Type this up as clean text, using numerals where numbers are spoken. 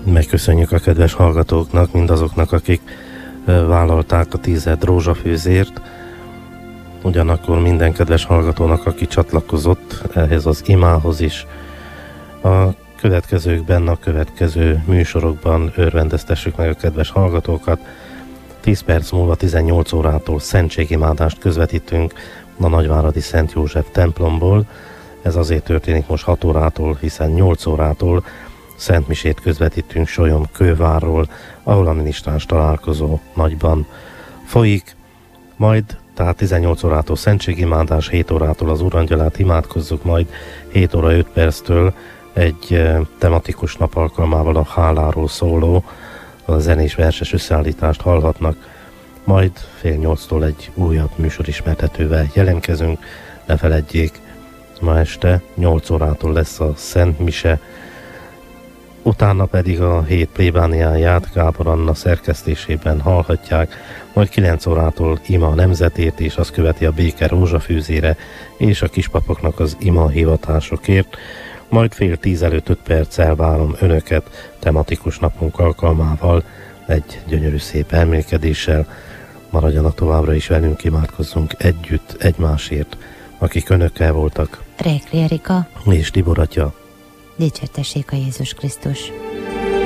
Megköszönjük a kedves hallgatóknak, mindazoknak, akik vállalták a 10 rózsafűzért, ugyanakkor minden kedves hallgatónak, aki csatlakozott ehhez az imához is. A következőkben, a következő műsorokban örvendeztessük meg a kedves hallgatókat. 10 perc múlva 18 órától szentségimádást közvetítünk a Nagyváradi Szent József templomból. Ez azért történik most 6 órától, hiszen 8 órától szentmisét közvetítünk Solyom kővárról, ahol a minisztráns találkozó nagyban folyik. Majd tehát 18 órától szentségimádás, 7 órától az Úrangyalát imádkozzuk, majd 7 óra 5 perctől egy tematikus nap alkalmával a háláról szóló, a zenés verses összeállítást hallhatnak, majd fél 8-tól egy újabb műsorismertetővel jelentkezünk. Ne feledjék, ma este 8 órától lesz a Szent Mise, utána pedig a hét plébániáját Gábor Anna szerkesztésében hallhatják, majd 9 órától ima a nemzetért, és azt követi a béke rózsafűzére és a kispapoknak az ima hivatásokért, majd fél 10 előtt 5 perccel várom önöket tematikus napunk alkalmával egy gyönyörű szép elmélkedéssel. Maradjanak továbbra is velünk, imádkozzunk együtt egymásért, akik önökkel voltak. Rékli Erika és Tibor atya. Dicsértessék a Jézus Krisztus.